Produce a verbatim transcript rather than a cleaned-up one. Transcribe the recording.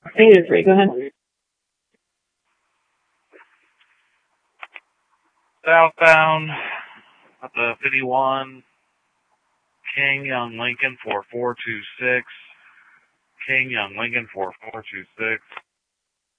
Eight to three, go ahead. Southbound at the fifty-one, King Young Lincoln for four two six. King Young Lincoln for four two six.